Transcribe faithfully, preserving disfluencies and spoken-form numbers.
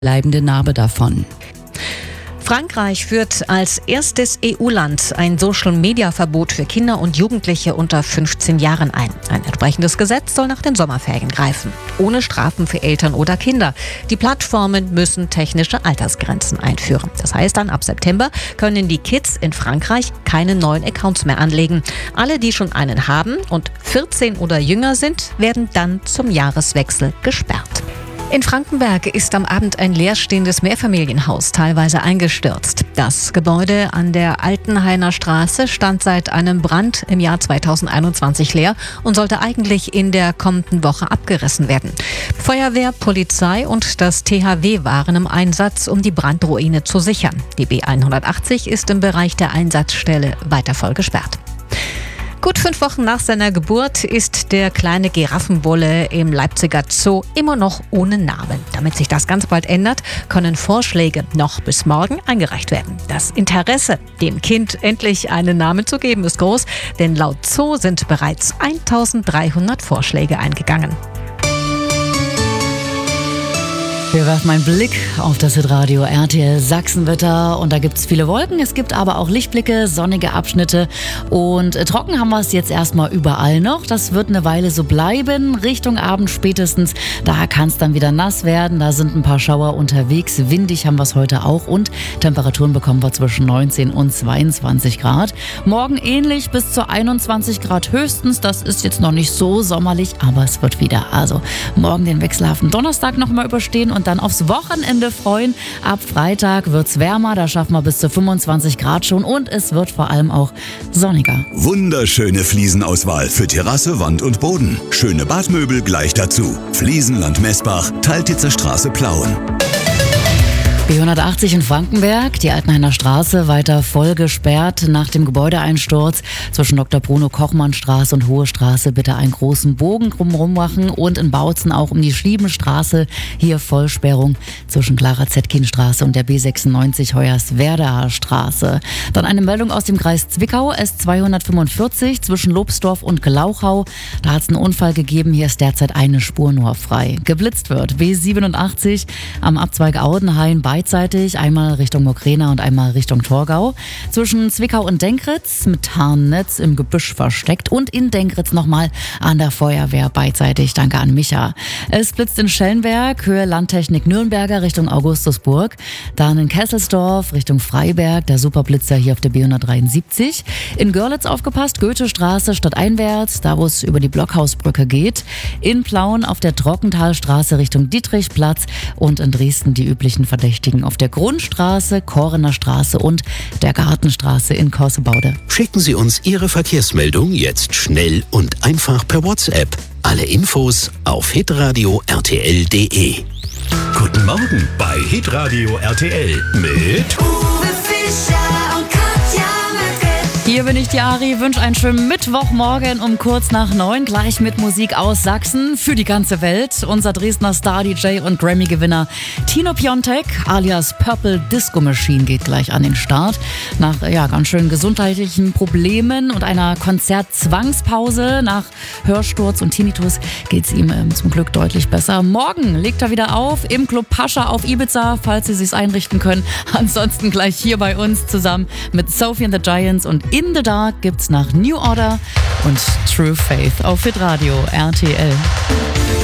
bleibende Narbe davon. Frankreich führt als erstes E U-Land ein Social-Media-Verbot für Kinder und Jugendliche unter fünfzehn Jahren ein. Ein entsprechendes Gesetz soll nach den Sommerferien greifen. Ohne Strafen für Eltern oder Kinder. Die Plattformen müssen technische Altersgrenzen einführen. Das heißt, dann ab September können die Kids in Frankreich keine neuen Accounts mehr anlegen. Alle, die schon einen haben und vierzehn oder jünger sind, werden dann zum Jahreswechsel gesperrt. In Frankenberg ist am Abend ein leerstehendes Mehrfamilienhaus teilweise eingestürzt. Das Gebäude an der Altenhainer Straße stand seit einem Brand im Jahr zweitausendeinundzwanzig leer und sollte eigentlich in der kommenden Woche abgerissen werden. Feuerwehr, Polizei und das T H W waren im Einsatz, um die Brandruine zu sichern. Die B hundertachtzig ist im Bereich der Einsatzstelle weiter voll gesperrt. Gut fünf Wochen nach seiner Geburt ist der kleine Giraffenbulle im Leipziger Zoo immer noch ohne Namen. Damit sich das ganz bald ändert, können Vorschläge noch bis morgen eingereicht werden. Das Interesse, dem Kind endlich einen Namen zu geben, ist groß, denn laut Zoo sind bereits eintausenddreihundert Vorschläge eingegangen. Wir werfen einen Blick auf das Hitradio R T L Sachsenwetter und da gibt es viele Wolken, es gibt aber auch Lichtblicke, sonnige Abschnitte und äh, trocken haben wir es jetzt erstmal überall noch. Das wird eine Weile so bleiben, Richtung Abend spätestens, da kann es dann wieder nass werden, da sind ein paar Schauer unterwegs, windig haben wir es heute auch und Temperaturen bekommen wir zwischen neunzehn und zweiundzwanzig Grad. Morgen ähnlich bis zu einundzwanzig Grad höchstens, das ist jetzt noch nicht so sommerlich, aber es wird wieder. Also morgen den wechselhaften Donnerstag nochmal überstehen und Und dann aufs Wochenende freuen. Ab Freitag wird's wärmer, da schaffen wir bis zu fünfundzwanzig Grad schon und es wird vor allem auch sonniger. Wunderschöne Fliesenauswahl für Terrasse, Wand und Boden. Schöne Badmöbel gleich dazu. Fliesenland Messbach, Teiltitzer Straße Plauen. B hundertachtzig in Frankenberg, die Altenhainer Straße weiter voll gesperrt nach dem Gebäudeeinsturz. Zwischen Doktor Bruno Kochmann Straße und Hohe Straße bitte einen großen Bogen drumherum machen und in Bautzen auch um die Schliebenstraße hier Vollsperrung zwischen Clara Zetkin Straße und der B sechsundneunzig Hoyerswerdaer Straße. Dann eine Meldung aus dem Kreis Zwickau, S zweihundertfünfundvierzig zwischen Lobsdorf und Glauchau. Da hat es einen Unfall gegeben, hier ist derzeit eine Spur nur frei. Geblitzt wird B siebenundachtzig am Abzweig Audenhain beidseitig, einmal Richtung Mokrena und einmal Richtung Torgau. Zwischen Zwickau und Denkritz mit Tarnnetz im Gebüsch versteckt und in Denkritz nochmal an der Feuerwehr beidseitig. Danke an Micha. Es blitzt in Schellenberg, Höhe Landtechnik Nürnberger Richtung Augustusburg. Dann in Kesselsdorf Richtung Freiberg, der Superblitzer hier auf der B hundertdreiundsiebzig. In Görlitz aufgepasst, Goethestraße stadteinwärts, da wo es über die Blockhausbrücke geht. In Plauen auf der Trockentalstraße Richtung Dietrichplatz und in Dresden die üblichen Verdächtigen auf der Grundstraße, Korener Straße und der Gartenstraße in Korsebaude. Schicken Sie uns Ihre Verkehrsmeldung jetzt schnell und einfach per WhatsApp. Alle Infos auf hitradio r t l punkt d e. Guten Morgen bei Hitradio R T L mit Uwe Fischer und Katja Möcke. Hier bin ich, die Ari, wünsche einen schönen Mittwochmorgen um kurz nach neun, gleich mit Musik aus Sachsen für die ganze Welt. Unser Dresdner Star-D J und Grammy-Gewinner Tino Piontek alias Purple Disco Machine geht gleich an den Start. Nach ja, ganz schön gesundheitlichen Problemen und einer Konzertzwangspause nach Hörsturz und Tinnitus geht es ihm ähm, zum Glück deutlich besser. Morgen legt er wieder auf im Club Pascha auf Ibiza, falls Sie sich's einrichten können. Ansonsten gleich hier bei uns zusammen mit Sophie and the Giants und In the Dark gibt's nach New Order und True Faith auf Hitradio R T L.